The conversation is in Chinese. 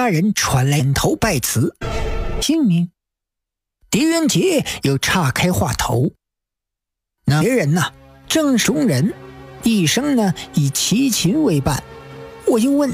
家人传来点头拜辞。姓名？狄仁杰又岔开话头。那别人呢，正是中人，一生呢以齐秦为伴。我又问